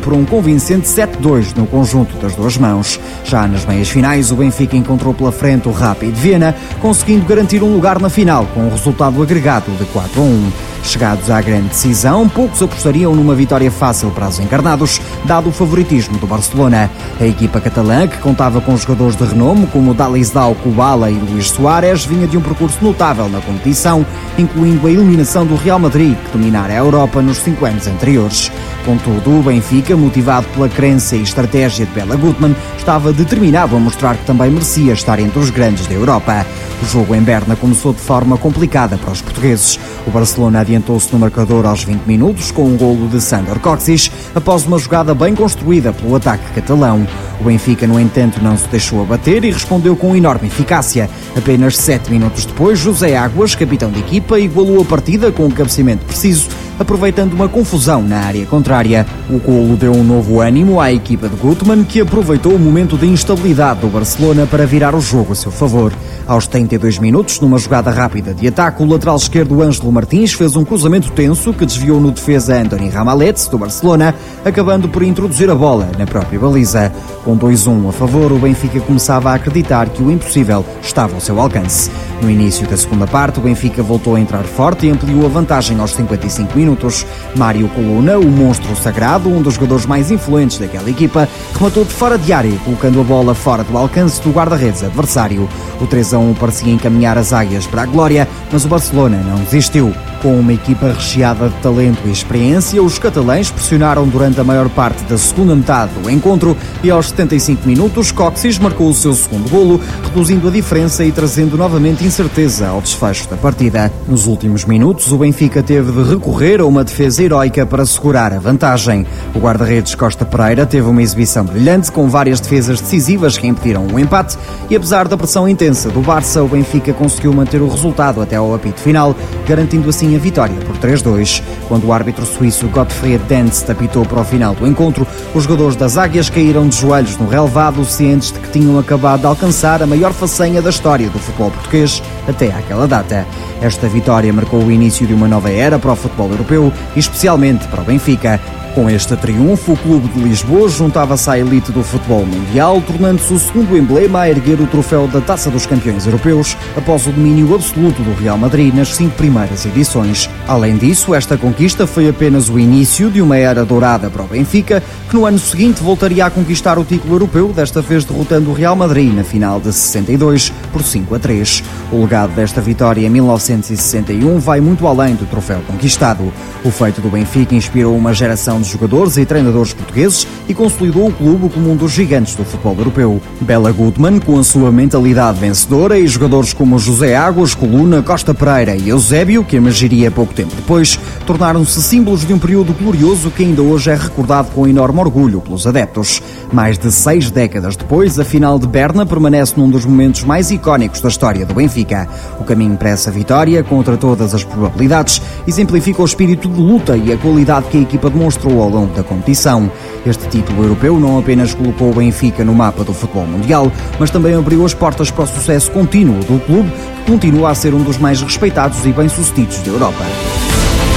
por um convincente 7-2 no conjunto das duas mãos. Já nas meias finais, o Benfica encontrou pela frente o Rapid Viena, conseguindo garantir um lugar na final com um resultado agregado de 4-1. Chegados à grande decisão, poucos apostariam numa vitória fácil para os encarnados, dado o favoritismo do Barcelona. A equipa catalã, que contava com jogadores de renome como Dalisdao Kubala e Luís Soares, vinha de um percurso notável na competição, incluindo a eliminação do Real Madrid, que dominara a Europa nos 5 anos anteriores. Contudo, o Benfica, motivado pela crença e estratégia de Bela Gutmann, estava determinado a mostrar que também merecia estar entre os grandes da Europa. O jogo em Berna começou de forma complicada para os portugueses. O Barcelona adiantou-se no marcador aos 20 minutos com um golo de Sandor Kocic, após uma jogada bem construída pelo ataque catalão. O Benfica, no entanto, não se deixou abater e respondeu com enorme eficácia. Apenas 7 minutos depois, José Águas, capitão de equipa, igualou a partida com um cabeceamento preciso, aproveitando uma confusão na área contrária. O golo deu um novo ânimo à equipa de Gutmann, que aproveitou o momento de instabilidade do Barcelona para virar o jogo a seu favor. Aos 32 minutos, numa jogada rápida de ataque, o lateral esquerdo Ângelo Martins fez um cruzamento tenso que desviou no defesa Andoni Ramallet, do Barcelona, acabando por introduzir a bola na própria baliza. Com 2-1 a favor, o Benfica começava a acreditar que o impossível estava ao seu alcance. No início da segunda parte, o Benfica voltou a entrar forte e ampliou a vantagem aos 55 minutos. Mário Coluna, o monstro sagrado, um dos jogadores mais influentes daquela equipa, rematou de fora de área, colocando a bola fora do alcance do guarda-redes adversário. O 3-1 parecia encaminhar as águias para a glória, mas o Barcelona não desistiu. Com uma equipa recheada de talento e experiência, os catalães pressionaram durante a maior parte da segunda metade do encontro e aos 75 minutos, Kocic marcou o seu segundo golo, reduzindo a diferença e trazendo novamente incerteza ao desfecho da partida. Nos últimos minutos, o Benfica teve de recorrer a uma defesa heroica para segurar a vantagem. O guarda-redes Costa Pereira teve uma exibição brilhante, com várias defesas decisivas que impediram um empate, e apesar da pressão intensa do Barça, o Benfica conseguiu manter o resultado até ao apito final, garantindo assim a vitória por 3-2. Quando o árbitro suíço Gottfried Denst apitou para o final do encontro, os jogadores das Águias caíram de joelhos no relvado, cientes de que tinham acabado de alcançar a maior façanha da história do futebol português até àquela data. Esta vitória marcou o início de uma nova era para o futebol europeu e especialmente para o Benfica. Com este triunfo, o Clube de Lisboa juntava-se à elite do futebol mundial, tornando-se o segundo emblema a erguer o troféu da Taça dos Campeões Europeus, após o domínio absoluto do Real Madrid nas 5 primeiras edições. Além disso, esta conquista foi apenas o início de uma era dourada para o Benfica, que no ano seguinte voltaria a conquistar o título europeu, desta vez derrotando o Real Madrid na final de 62 por 5-3. O legado desta vitória em 1961 vai muito além do troféu conquistado. O feito do Benfica inspirou uma geração de jogadores e treinadores portugueses e consolidou o clube como um dos gigantes do futebol europeu. Bela Gutmann, com a sua mentalidade vencedora, e jogadores como José Águas, Coluna, Costa Pereira e Eusébio, que emergiria pouco tempo depois, tornaram-se símbolos de um período glorioso que ainda hoje é recordado com enorme orgulho pelos adeptos. Mais de 6 décadas depois, a final de Berna permanece num dos momentos mais icónicos da história do Benfica. O caminho para essa vitória, contra todas as probabilidades, exemplifica o espírito de luta e a qualidade que a equipa demonstrou ao longo da competição. Este título europeu não apenas colocou o Benfica no mapa do futebol mundial, mas também abriu as portas para o sucesso contínuo do clube, que continua a ser um dos mais respeitados e bem-sucedidos da Europa.